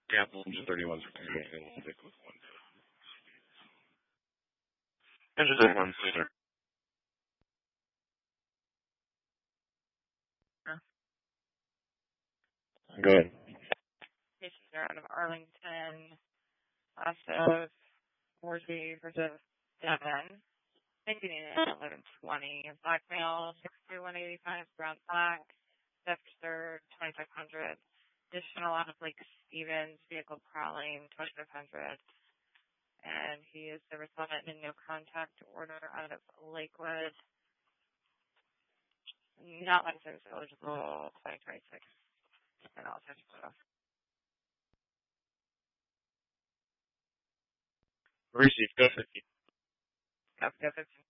Yeah, just 31 and stick with one. Interesting one, sooner. Go ahead. Patients are out of Arlington. Also, 4G versus Devon. Thinking it at 1120. Black male, 62185, brown black. Dexter, 2500. Additional out of Lake Stevens, vehicle prowling, 2500. And he is the respondent in no contact order out of Lakewood. Not license eligible, 2026. And I'll touch it off. Receive, go 50. Go 15.